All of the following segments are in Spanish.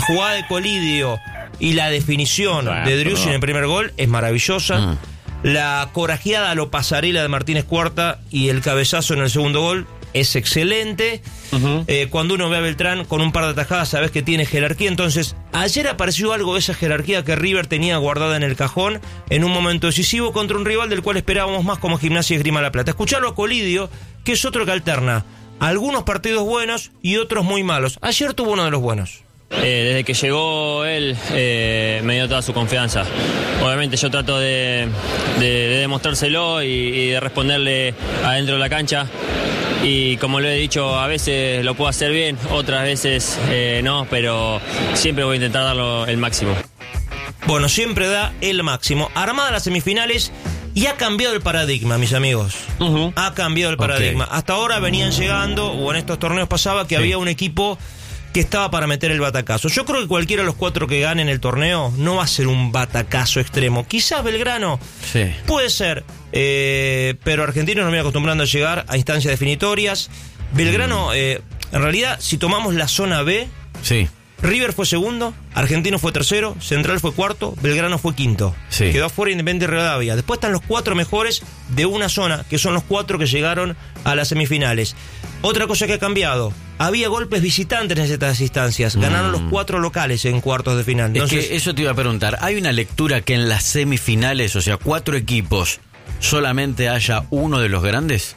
jugada de Colidio y la definición de Driussi en el primer gol es maravillosa. La corajeada a lo Pasarela de Martínez Cuarta y el cabezazo en el segundo gol es excelente. Cuando uno ve a Beltrán con un par de atajadas, sabes que tiene jerarquía. Entonces, ayer apareció algo de esa jerarquía que River tenía guardada en el cajón en un momento decisivo contra un rival del cual esperábamos más, como Gimnasia y Esgrima La Plata. Escucharlo a Colidio, que es otro que alterna algunos partidos buenos y otros muy malos. Ayer tuvo uno de los buenos. Desde que llegó él, me dio toda su confianza. Obviamente yo trato de demostrárselo y de responderle adentro de la cancha. Y como lo he dicho, a veces lo puedo hacer bien, otras veces no, pero siempre voy a intentar darlo el máximo. Bueno, siempre da el máximo. Armada las semifinales y ha cambiado el paradigma, mis amigos. Ha cambiado el paradigma. Hasta ahora venían llegando, o en estos torneos pasaba, que había un equipo que estaba para meter el batacazo. Yo creo que cualquiera de los 4 que ganen el torneo no va a ser un batacazo extremo. Quizás Belgrano puede ser, pero Argentinos no viene acostumbrando a llegar a instancias definitorias. Belgrano, en realidad, si tomamos la zona B, River fue segundo, Argentino fue tercero, Central fue cuarto, Belgrano fue quinto. Quedó afuera Independiente Rivadavia. Después están los 4 mejores de una zona, que son los 4 que llegaron a las semifinales. Otra cosa que ha cambiado: había golpes visitantes en estas instancias. Ganaron los 4 locales en cuartos de final. Entonces, es que eso te iba a preguntar. ¿Hay una lectura que en las semifinales, o sea, 4 equipos, solamente haya uno de los grandes?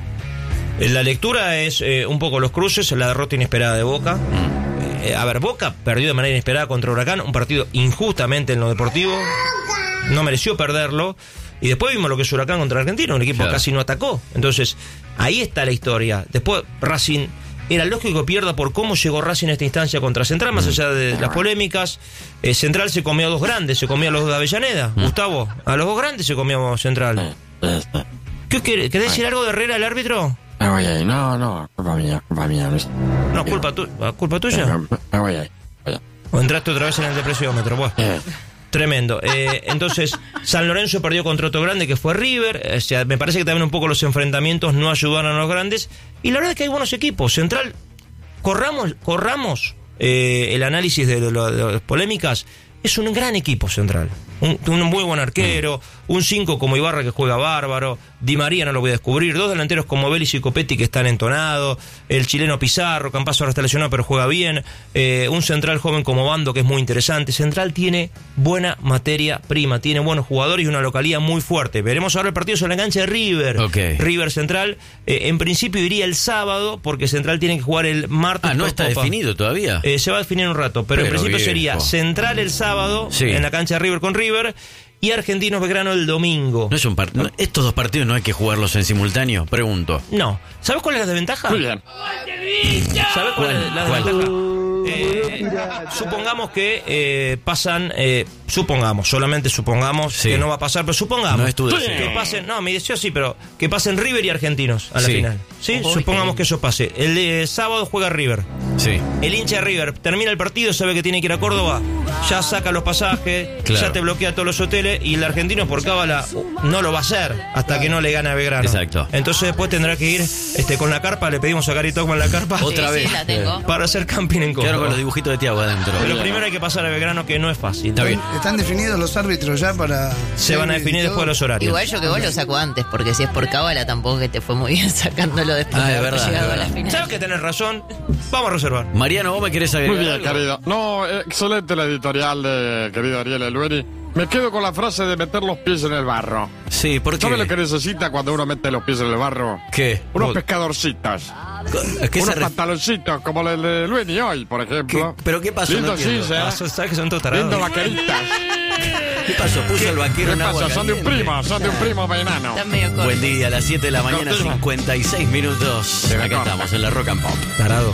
La lectura es un poco los cruces, la derrota inesperada de Boca. A ver, Boca perdió de manera inesperada contra Huracán, un partido injustamente en lo deportivo, no mereció perderlo. Y después vimos lo que es Huracán contra Argentino, un equipo que casi no atacó. Entonces, ahí está la historia. Después, Racing, era lógico que pierda por cómo llegó Racing a esta instancia contra Central, más allá de las polémicas. Central se comió a 2 grandes, se comió a los de Avellaneda. Gustavo, a los 2 grandes se comió Central. ¿Querés decir algo de Herrera, el árbitro? No, culpa mía. No, culpa tuya. Me voy ahí. O entraste otra vez en el depresiómetro, pues. Tremendo. Entonces, San Lorenzo perdió contra otro grande que fue River. O sea, me parece que también un poco los enfrentamientos no ayudaron a los grandes. Y la verdad es que hay buenos equipos. Central, corramos el análisis de las polémicas. Es un gran equipo Central. Un muy buen arquero, un 5 como Ibarra que juega bárbaro, Di María no lo voy a descubrir, 2 delanteros como Vélez y Copetti que están entonados, el chileno Pizarro, Campazzo ahora está lesionado pero juega bien, un central joven como Bando que es muy interesante. Central tiene buena materia prima, tiene buenos jugadores y una localía muy fuerte. Veremos ahora el partido sobre la cancha de River. River Central, en principio iría el sábado porque Central tiene que jugar el martes. ¿No está definido todavía? Se va a definir un rato, pero en principio sería Central el sábado en la cancha de River con River y Argentinos Belgrano el domingo. No es estos 2 partidos no hay que jugarlos en simultáneo, pregunto. No. ¿Sabes cuál es la desventaja? Muy bien. ¿Sabes cuál es la desventaja? Supongamos que pasan, solamente supongamos que no va a pasar, pero supongamos no es tu deseo. que pasen, mi deseo sí, pero que pasen River y Argentinos a la final. ¿Sí? Supongamos que eso pase. El sábado juega River. El hincha de River termina el partido, sabe que tiene que ir a Córdoba, ya saca los pasajes, ya te bloquea todos los hoteles, y el argentino por cábala no lo va a hacer hasta que no le gane a Belgrano. Exacto. Entonces después tendrá que ir con la carpa, le pedimos a Gary Tocman la carpa otra vez la tengo. para hacer camping en Córdoba. Claro, con los dibujitos de Tiago adentro. Pero primero hay que pasar a Belgrano, que no es fácil. Está bien. Están definidos los árbitros ya para... Se van a definir después de los horarios. Igual yo que vos lo saco antes, porque si es por cábala tampoco que te fue muy bien sacándolo después de haber llegado a la final. Sabes que tenés razón, vamos a reservar. Mariano, ¿vos me querés agregar? Muy bien, querido. No, excelente la editorial de querido Ariel Elueri. Me quedo con la frase de meter los pies en el barro. Sí, ¿por qué? ¿Sabes lo que necesita cuando uno mete los pies en el barro? ¿Qué? Unos pescadorcitos. Unos pantaloncitos como el de Lueni hoy, por ejemplo. ¿Pero qué pasó? Lindo, sí, ¿Sabes que son todos tarados? lindo vaqueritas. ¿Qué pasó? Puso el vaquero en agua. Son de un primo venano. Está medio corto. Buen día, a las 7 de la mañana, Cortemos. 56 minutos. Acá estamos en la Rock and Pop. Tarado.